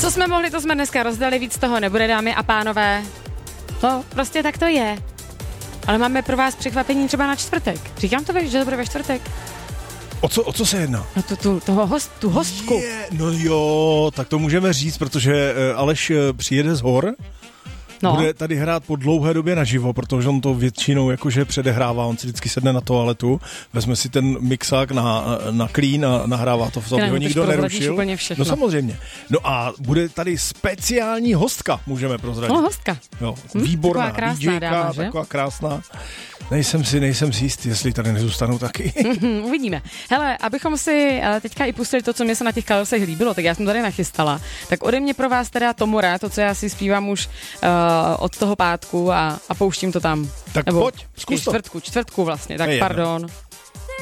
Co jsme mohli, to jsme dneska rozdali, víc toho nebude, dámy a pánové. No, prostě tak to je. Ale máme pro vás překvapení třeba na čtvrtek. Říkám to, že to bude ve čtvrtek. O co se jedná? No tu hostku. No jo, tak to můžeme říct, protože Aleš přijede z hor. No. Bude tady hrát po dlouhé době naživo, protože on to většinou jakože předehrává, on si vždycky sedne na toaletu, vezme si ten mixák na klín a nahrává to, aby ho nikdo nerušil. No samozřejmě. No a bude tady speciální hostka, můžeme prozradit. No hostka. Jo, výborná DJka, taková krásná. Nejsem si jistý, jestli tady nezůstanou taky. Uvidíme. Hele, abychom si teďka i pustili to, co mě se na těch kalosech líbilo, tak já jsem tady nachystala. Tak ode mě pro vás teda Tomura, to, co já si zpívám už od toho pátku a pouštím to tam. Tak nebo pojď, zkus to. Čtvrtku vlastně, tak pardon.